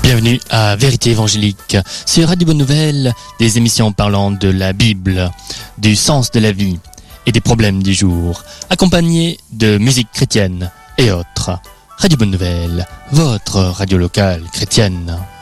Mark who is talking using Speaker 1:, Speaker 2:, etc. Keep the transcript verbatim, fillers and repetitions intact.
Speaker 1: Bienvenue à Vérité Évangélique sur Radio Bonne Nouvelle, des émissions parlant de la Bible, du sens de la vie et des problèmes du jour, accompagnées de musique chrétienne et autres. Radio Bonne Nouvelle, votre radio locale chrétienne.